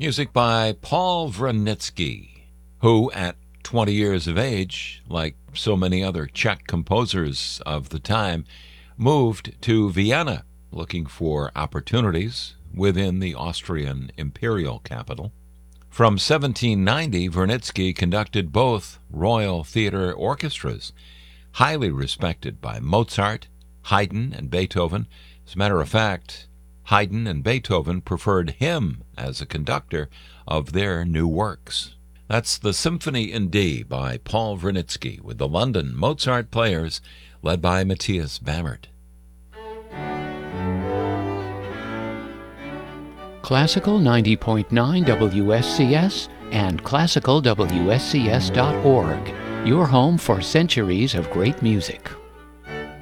Music by Paul Vranitsky, who at 20 years of age, like so many other Czech composers of the time, moved to Vienna looking for opportunities within the Austrian imperial capital. From 1790, Vranitsky conducted both Royal Theatre orchestras, highly respected by Mozart, Haydn, and Beethoven. As a matter of fact, Haydn and Beethoven preferred him as a conductor of their new works. That's the Symphony in D by Paul Vranitsky with the London Mozart Players led by Matthias Bammert. Classical 90.9 WSCS and classicalwscs.org, your home for centuries of great music.